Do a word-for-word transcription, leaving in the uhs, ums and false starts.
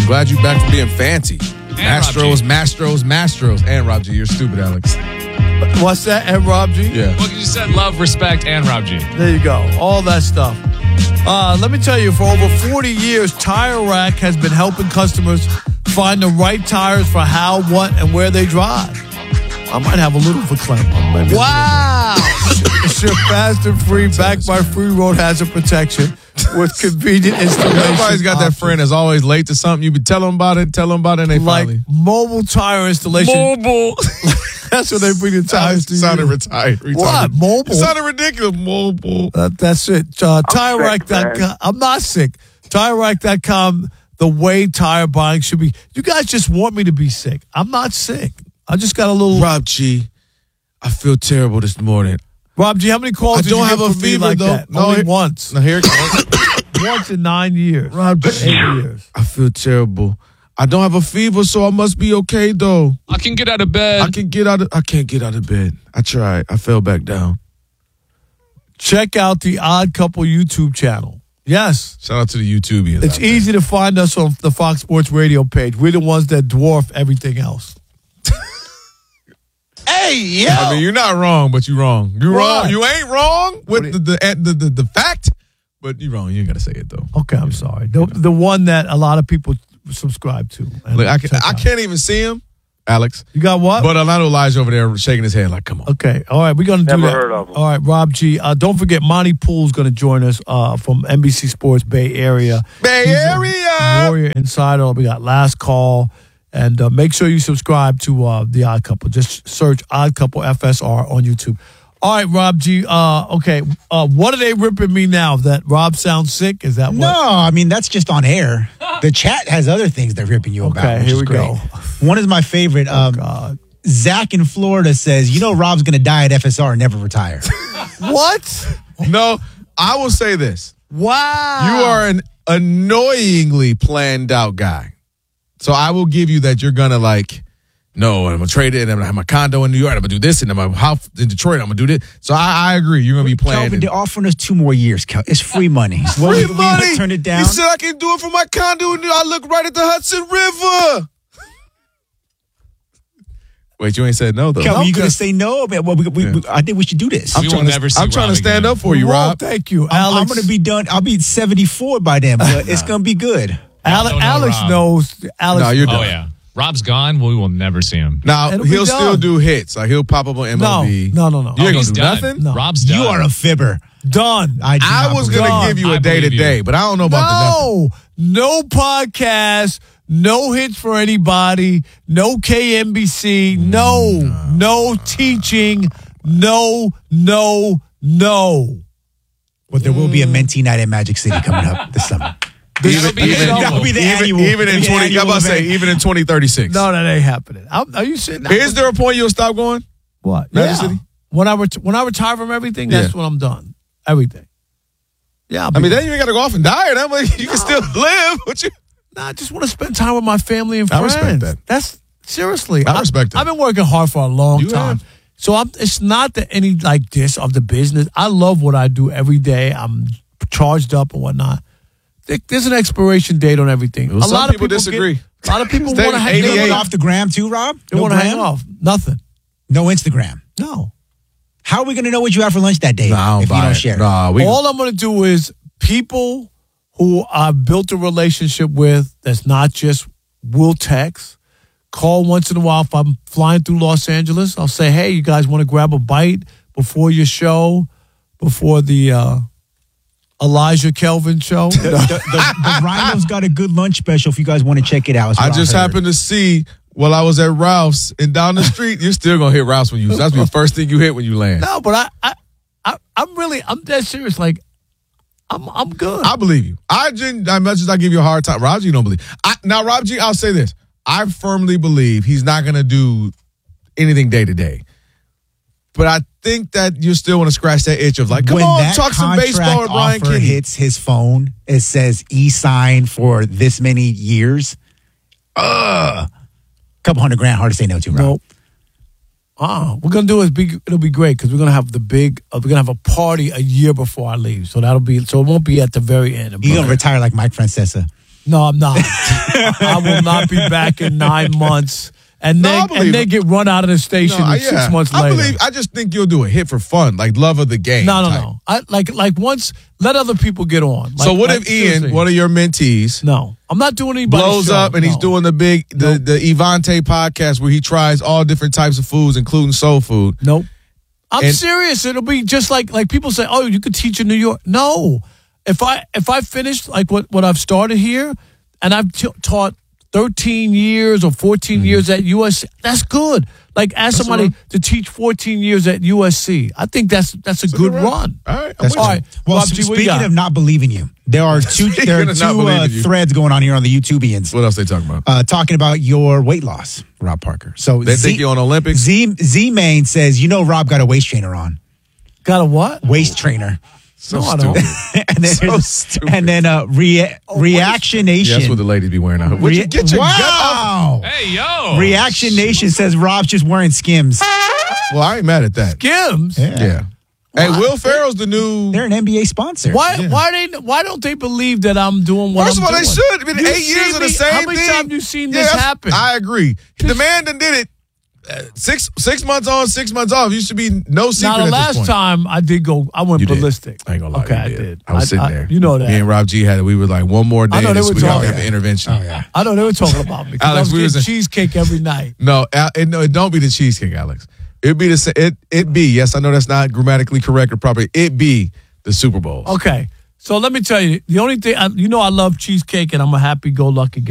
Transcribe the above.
Glad you back from being fancy. And Mastros, Mastros, Mastros. And Rob G. You're stupid, Alex. What's that? And Rob G? Yeah. Well, you said love, respect, and Rob G. There you go. All that stuff. Uh, let me tell you, for over forty years, Tire Rack has been helping customers find the right tires for how, what, and where they drive. I might have a little for Clem. Wow! Ship fast and free, backed by free road hazard protection with convenient installation. Everybody's got that friend that's always late to something. You be tell them about it, tell them about it, and they like finally. mobile tire installation. Mobile. That's when they bring the tires to you. Sounded retired. Retarded. What? Mobile? It sounded ridiculous. Mobile. Uh, that's it. Uh, Tire Rack dot com. I'm not sick. Tire Rack dot com, the way tire buying should be. You guys just want me to be sick. I'm not sick. I just got a little. Rob G, I feel terrible this morning. Rob G, how many calls I did don't you have get a from me fever, like though. that? No, Only it- once. Now here it goes. Once in nine years. Rob G, Eight years. I feel terrible. I don't have a fever, so I must be okay, though. I can get out of bed. I can get out of. I can't get out of bed. I tried. I fell back down. Check out the Odd Couple YouTube channel. Yes. Shout out to the YouTubians. It's easy to find us on the Fox Sports Radio page. We're the ones that dwarf everything else. Hey, yeah. I mean, you're not wrong, but you're wrong. You're What? wrong. You ain't wrong with What the the, the the the fact, but you're wrong. You ain't got to say it, though. Okay, I'm sorry. The, the one that a lot of people subscribe to. And Look, I, can, check I out. can't even see him, Alex. You got what? But Orlando Elijah over there shaking his head like, come on. Okay, all right, we're going to do Never that. heard of him. All right, Rob G. Uh, don't forget, Monty Poole's going to join us uh, from N B C Sports Bay Area. Bay He's a Area! Warrior Insider. We got Last Call. And uh, make sure you subscribe to uh, The Odd Couple. Just search Odd Couple F S R on YouTube. All right, Rob G. Uh, okay, uh, what are they ripping me now? That Rob sounds sick? Is that what? No, I mean, that's just on air. The chat has other things they're ripping you about. Okay, which here is we great. go. One is my favorite. Oh, Um, God. Zach in Florida says, you know, Rob's going to die at F S R and never retire. What? No, I will say this. Wow. You are an annoyingly planned out guy. So I will give you that you're going to like, no, I'm going to trade it and I'm going to have my condo in New York. I'm going to do this and my house in Detroit. I'm going to do this. So I, I agree. You're going to be Kelvin, planning. they're offering us two more years. Kel. It's free money. Well, Free we- we money. Turn it down. You said I can do it for my condo and I look right at the Hudson River. Wait, you ain't said no, though. Kelvin, you Okay. going to say no? Well, we, we, we, I think we should do this. I'm We trying will to, never see I'm trying Rob to stand again. up for you, Well, Rob. thank you, I'm, Alex. I'm going to be done. I'll be seventy-four by then, but it's going to be good. Ale- No, no, Alex Rob. knows. Alex. No, you're Oh, done. yeah. Rob's gone. We will never see him. Now, It'll be he'll done. still do hits. Like, he'll pop up on M L B. No, no, no, no. You Oh, ain't he's gonna do done. nothing? No. Rob's done. You are a fibber. Done. I, do I not was believe going Done. to give you I a day to believe day, you. but I don't know about the nothing. No, no podcast, no hits for anybody, no K M B C, no, no teaching, no, no, no. But there will be a mentee night at Magic City coming up this summer. Even, be even, the annual. That'll be the even, annual. even in The twenty, I'm annual about to say event. even in twenty thirty-six. No, that ain't happening. I'm, are you sitting? Is there a point you'll stop going? What? Magic Yeah. City? When I ret- when I retire from everything, that's Yeah. when I'm done. Everything. Yeah. I'll I be mean, done. then you ain't got to go off and die. That way you can still live. What you? Nah, I just want to spend time with my family and I friends. respect that. That's seriously. I respect that. I've been working hard for a long You time. have. So I'm, it's not that any like this of the business. I love what I do every day. I'm charged up and whatnot. There- There's an expiration date on everything. Well, a some lot of people people disagree. Get, a lot of people Stay want to hang, eighty-eight. they You wanna- off the gram too, Rob? they No want to hang gram? off. Nothing. No Instagram. No. How are we going to know what you had for lunch that day Nah, I don't if you buy don't it. share? Nah, we. All I'm going to do is people who I've built a relationship with that's not just will text, call once in a while if I'm flying through Los Angeles. I'll say, hey, you guys want to grab a bite before your show, before the uh, Elijah Kelvin show? The, the, the, the Rhino's got a good lunch special if you guys want to check it out. It's I what just heard. happened to see while I was at Ralph's and down the street. You're still gonna hit Ralph's when you. That's the first thing you hit when you land. No, but I, I, I, I'm really, I'm dead serious. Like, I'm, I'm good. I believe you. I gen- as much as I give you a hard time, Rob G don't believe. I, now, Rob G, I'll say this: I firmly believe he's not going to do anything day to day. But I think that you still want to scratch that itch of like, come when on, that talk some contract baseball with Brian offer Kenny. hits his phone, it says e-sign for this many years. Ugh. Couple hundred grand, hard to say no to, Rob. Nope. Ah, we're gonna do is big. It'll be great because we're gonna have the big. Uh, we're gonna have a party a year before I leave, so that'll be. So it won't be at the very end. You're going to retire like Mike Francesa. No, I'm not. I will not be back in nine months. And No, they I believe and they it. get run out of the station No, I- six yeah. months I later. believe. I just think you'll do a hit for fun, like love of the game. no, no, type. no. I like like once let other people get on. So Like- what like, if Ian, seriously. one of your mentees, No, I'm not doing anybody's blows show. up and he's No. doing the big the the Evante podcast where he tries all different types of foods, including soul food? Nope. I'm And- serious. It'll be just like like people say, "Oh, you could teach in New York." No, if I if I finished like what what I've started here, and I've t- taught thirteen years or fourteen Mm-hmm. years at U S C, that's good. Like ask somebody run. to teach fourteen years at U S C. I think that's that's a good good run. run. All right, I'm That's with All you. right. Well, Rob G, what you speaking got? of not believing you, there are two Speaking there are of not two believing uh, you. threads going on here on the YouTubians What else they talking about? uh, talking about your weight loss, Rob Parker. So They think you're on Olympics? Z Z Main says, you know, Rob got a waist trainer on. Got a what? Waist trainer. So No, I don't. stupid. and then So there's- stupid. and then uh, rea- Reaction Nation. Yeah, that's what the ladies be wearing out. Would you Rea- get your gut off? wow. Hey, yo. Reaction Nation says Rob's just wearing Skims. Well, I ain't mad at that. Gims. Yeah. Hey, Will Ferrell's the new. They're an N B A sponsor. Why Yeah. why they why don't they believe that I'm doing what First I'm of all, doing? they should. It's been You eight years see of the me- same How many thing. times have you seen Yeah, this that's- happen? I agree. The man that did it uh, six six months on, six months off. Used to be no secret. Now the at this last point. time I did go, I went You did. ballistic. I ain't gonna lie. Okay, you I did. did. I was I- sitting I- there. you know that. Me and Rob G had it. We were like, one more day. I know they this were we gotta talking. have an intervention. Oh, yeah. I know they were talking about me. 'cause Alex, I was we getting was in- cheesecake every night. No, Al- it, no, it don't be the cheesecake, Alex. It be the sa- it it be. Yes, I know that's not grammatically correct or proper. It be the Super Bowl. Okay, so let me tell you, the only thing I, you know, I love cheesecake, and I'm a happy-go-lucky guy.